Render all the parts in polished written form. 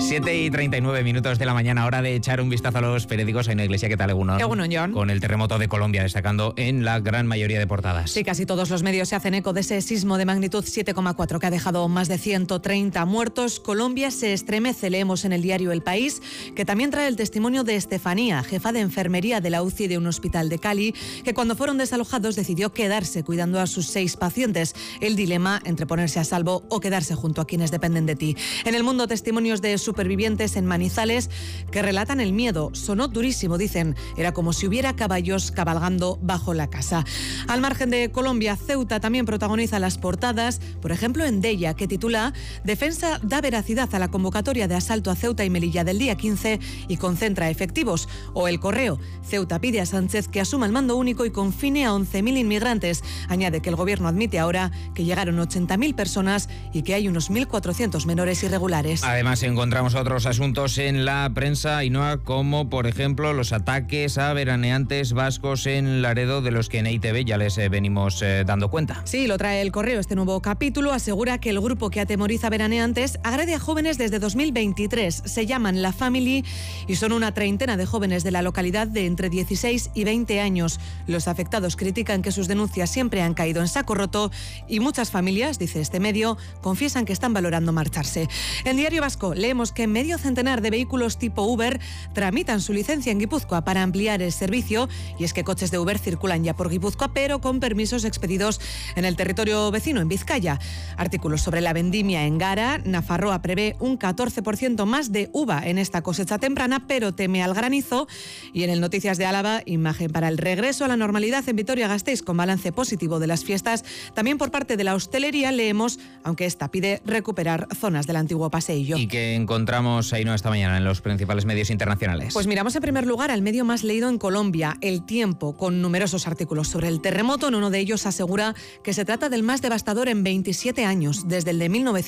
7:39 de la mañana, hora de echar un vistazo a los periódicos. Hay una Iglesia, ¿qué tal, Egunon? Egunon, John. Con el terremoto de Colombia destacando en la gran mayoría de portadas. Sí, casi todos los medios se hacen eco de ese sismo de magnitud 7,4 que ha dejado más de 130 muertos. Colombia se estremece, leemos en el diario El País, que también trae el testimonio de Estefanía, jefa de enfermería de la UCI de un hospital de Cali, que cuando fueron desalojados decidió quedarse cuidando a sus 6 pacientes. El dilema entre ponerse a salvo o quedarse junto a quienes dependen de ti. En El Mundo, testimonios de supervivientes en Manizales que relatan el miedo. Sonó durísimo, dicen. Era como si hubiera caballos cabalgando bajo la casa. Al margen de Colombia, Ceuta también protagoniza las portadas. Por ejemplo, en Deia, que titula Defensa da veracidad a la convocatoria de asalto a Ceuta y Melilla del día 15 y concentra efectivos. O El Correo. Ceuta pide a Sánchez que asuma el mando único y confine a 11.000 inmigrantes. Añade que el gobierno admite ahora que llegaron 80.000 personas y que hay unos 1.400 menores irregulares. Además, encontramos otros asuntos en la prensa, Ainhoa, como por ejemplo los ataques a veraneantes vascos en Laredo, de los que en EITV ya les venimos dando cuenta. Sí, lo trae El Correo este nuevo capítulo. Asegura que el grupo que atemoriza veraneantes agrede a jóvenes desde 2023. Se llaman La Family y son una treintena de jóvenes de la localidad de entre 16 y 20 años. Los afectados critican que sus denuncias siempre han caído en saco roto y muchas familias, dice este medio, confiesan que están valorando marcharse. En Diario Vasco leemos que medio centenar de vehículos tipo Uber tramitan su licencia en Guipúzcoa para ampliar el servicio, y es que coches de Uber circulan ya por Guipúzcoa, pero con permisos expedidos en el territorio vecino, en Vizcaya. Artículos sobre la vendimia en Gara. Nafarroa prevé un 14% más de uva en esta cosecha temprana, pero teme al granizo. Y en el Noticias de Álava, imagen para el regreso a la normalidad en Vitoria-Gasteiz con balance positivo de las fiestas. También por parte de la hostelería leemos, aunque esta pide recuperar zonas del antiguo paseillo. ¿Y qué encontramos ahí esta mañana en los principales medios internacionales? Pues miramos en primer lugar al medio más leído en Colombia, El Tiempo, con numerosos artículos sobre el terremoto. En uno de ellos asegura que se trata del más devastador en 27 años, desde el de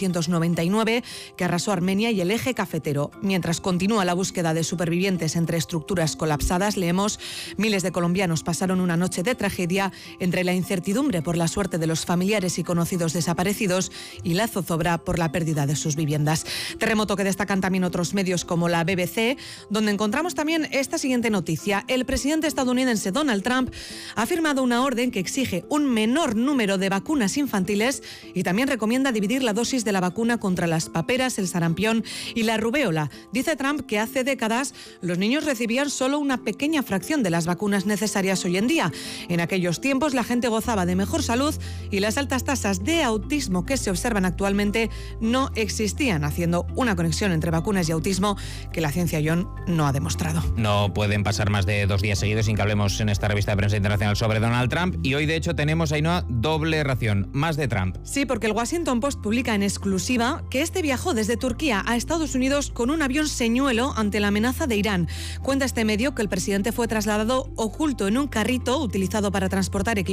1999, que arrasó Armenia y el eje cafetero. Mientras continúa la búsqueda de supervivientes entre estructuras colapsadas, leemos, miles de colombianos pasaron una noche de tragedia entre la incertidumbre por la suerte de los familiares y conocidos desaparecidos y la zozobra por la pérdida de sus viviendas. Terremoto que destacan también otros medios como la BBC, donde encontramos también esta siguiente noticia. El presidente estadounidense Donald Trump ha firmado una orden que exige un menor número de vacunas infantiles y también recomienda dividir la dosis de la vacuna contra las paperas, el sarampión y la rubéola. Dice Trump que hace décadas los niños recibían solo una pequeña fracción de las vacunas necesarias hoy en día. En aquellos tiempos la gente gozaba de mejor salud y las altas tasas de autismo que se observan actualmente no existían, haciendo una conexión entre vacunas y autismo que la ciencia, John, no ha demostrado. No pueden pasar más de 2 días seguidos sin que hablemos en esta revista de prensa internacional sobre Donald Trump, y hoy de hecho tenemos ahí una doble ración, más de Trump. Sí, porque el Washington Post publica en exclusiva que este viajó desde Turquía a Estados Unidos con un avión señuelo ante la amenaza de Irán. Cuenta este medio que el presidente fue trasladado oculto en un carrito utilizado para transportar equipos